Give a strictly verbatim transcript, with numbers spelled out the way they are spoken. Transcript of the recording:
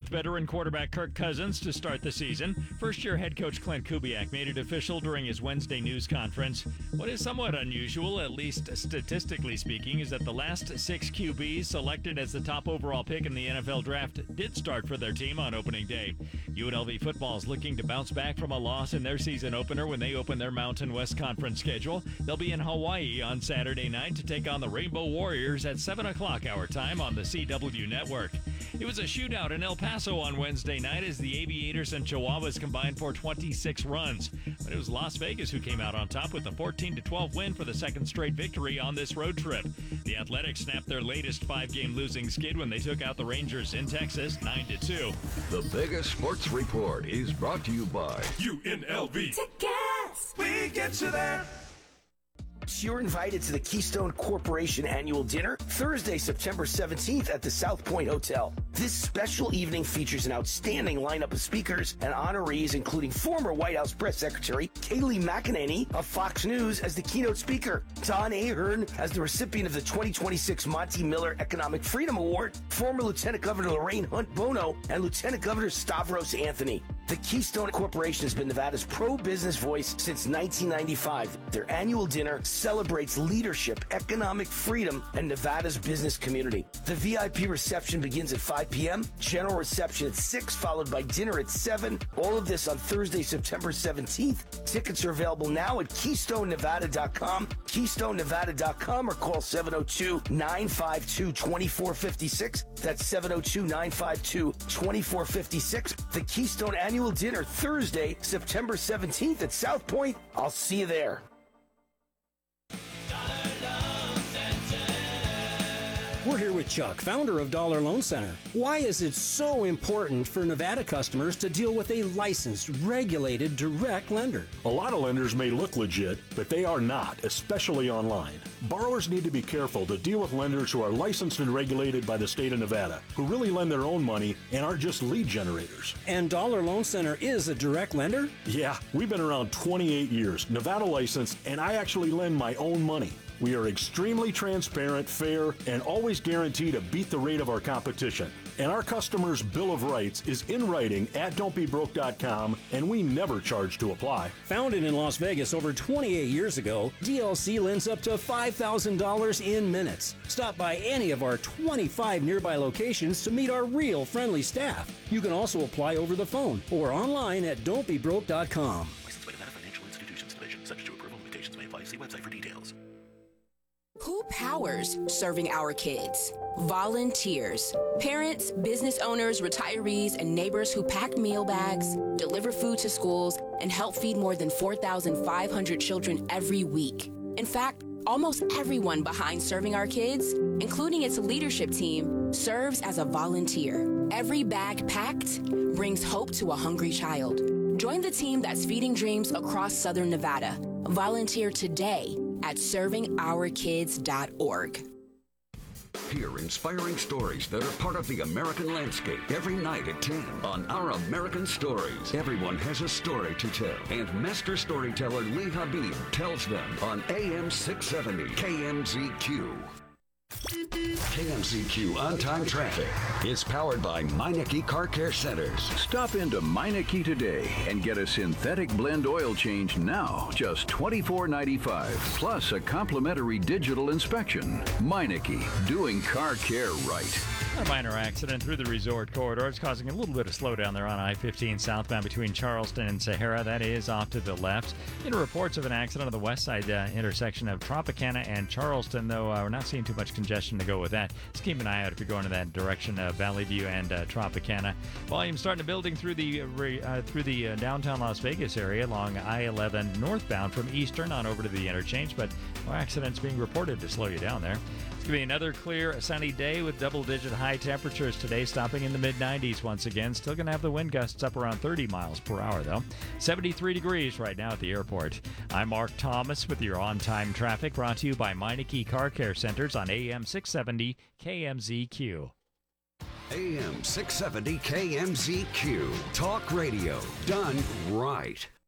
veteran quarterback Kirk Cousins to start the season. First-year head coach Clint Kubiak made it official during his Wednesday news conference. What is somewhat unusual, at least statistically speaking, is that the last six Q Bs selected as the top overall pick in the N F L draft did start for their team on opening day. U N L V football is looking to bounce back from a loss in their season opener when they open their Mountain West Conference schedule. They'll be in Hawaii on Saturday night to take on the Rainbow Warriors at seven o'clock our time on the C W Network. It was a shootout in El Paso on Wednesday night as the Aviators and Chihuahuas combined for twenty-six runs. But it was Las Vegas who came out on top with a fourteen to twelve win for the second straight victory on this road trip. The Athletics snapped their latest five-game losing skid when they took out the Rangers in Texas nine to two. The biggest sports report is brought to you by U N L V. Tickets! We get you there. You're invited to the Keystone Corporation Annual Dinner Thursday, September seventeenth at the South Point Hotel. This special evening features an outstanding lineup of speakers and honorees, including former White House Press Secretary Kayleigh McEnany of Fox News as the keynote speaker, Don Ahern as the recipient of the twenty twenty-six Monty Miller Economic Freedom Award, former Lieutenant Governor Lorraine Hunt Bono, and Lieutenant Governor Stavros Anthony. The Keystone Corporation has been Nevada's pro-business voice since nineteen ninety-five. Their annual dinner celebrates leadership, economic freedom, and Nevada's business community. The V I P reception begins at five p.m., general reception at six, followed by dinner at seven. All of this on Thursday, September seventeenth. Tickets are available now at keystone nevada dot com, keystone nevada dot com, or call seven oh two, nine five two, two four five six. That's seven oh two, nine five two, two four five six. The Keystone Annual Dinner, Thursday, September seventeenth at South Point. I'll see you there. We're here with Chuck, founder of Dollar Loan Center. Why is it so important for Nevada customers to deal with a licensed, regulated, direct lender? A lot of lenders may look legit, but they are not, especially online. Borrowers need to be careful to deal with lenders who are licensed and regulated by the state of Nevada, who really lend their own money and aren't just lead generators. And Dollar Loan Center is a direct lender? Yeah, we've been around twenty-eight years, Nevada licensed, and I actually lend my own money. We are extremely transparent, fair, and always guarantee to beat the rate of our competition. And our customers' Bill of Rights is in writing at don't be broke dot com, and we never charge to apply. Founded in Las Vegas over twenty-eight years ago, D L C lends up to five thousand dollars in minutes. Stop by any of our twenty-five nearby locations to meet our real friendly staff. You can also apply over the phone or online at don't be broke dot com. Licensed by Nevada Financial Institutions Division. Subject to approval. Limitations may apply. See website for details. Who powers serving our kids? Volunteers. Parents, business owners, retirees, and neighbors who pack meal bags, deliver food to schools, and help feed more than four thousand five hundred children every week. In fact, almost everyone behind serving our kids, including its leadership team, serves as a volunteer. Every bag packed brings hope to a hungry child. Join the team that's feeding dreams across Southern Nevada. Volunteer today at serving our kids dot org. Hear inspiring stories that are part of the American landscape every night at ten on Our American Stories. Everyone has a story to tell, and master storyteller Lee Habib tells them on A M six seventy K M Z Q. K M Z Q On-Time Traffic is powered by Meineke Car Care Centers. Stop into Meineke today and get a synthetic blend oil change now, just twenty-four ninety-five, plus a complimentary digital inspection. Meineke, doing car care right. A minor accident through the resort corridor is causing a little bit of slowdown there on I fifteen southbound between Charleston and Sahara. That is off to the left. In reports of an accident on the west side uh, intersection of Tropicana and Charleston, though uh, we're not seeing too much congestion to go with that. Just keep an eye out if you're going in that direction, uh, Valley View and uh, Tropicana. Volume starting to building through the uh, through the uh, downtown Las Vegas area along I eleven northbound from Eastern on over to the interchange, but no accidents being reported to slow you down there. It's going to be another clear, sunny day with double-digit high temperatures today, stopping in the mid nineties once again. Still going to have the wind gusts up around thirty miles per hour, though. seventy-three degrees right now at the airport. I'm Mark Thomas with your on-time traffic, brought to you by Meineke Car Care Centers on A M six seventy K M Z Q. A M six seventy K M Z Q. Talk radio done right.